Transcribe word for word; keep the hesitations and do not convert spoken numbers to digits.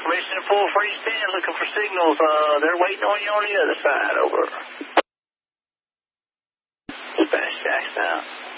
Formation full freestand, looking for signals. Uh, they're waiting on you on the other side. Over. Dispatch Jackson out.